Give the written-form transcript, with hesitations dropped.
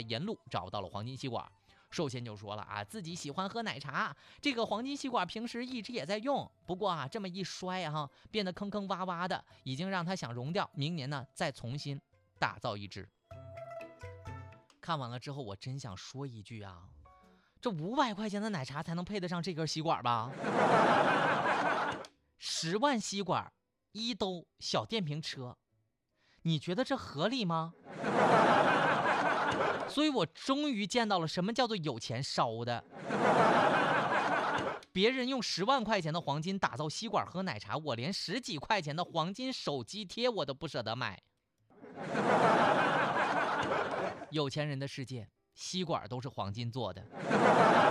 沿路找到了黄金吸管。寿仙就说了啊，自己喜欢喝奶茶，这个黄金吸管平时一直也在用，不过啊这么一摔啊，变得坑坑洼洼的，已经让他想熔掉，明年呢再重新打造一只。看完了之后，我真想说一句啊，这500块钱的奶茶才能配得上这根吸管吧？10万吸管，1兜小电瓶车，你觉得这合理吗？所以我终于见到了什么叫做有钱烧的。别人用10万块钱的黄金打造吸管喝奶茶，我连10几块钱的黄金手机贴我都不舍得买。有钱人的世界，吸管都是黄金做的。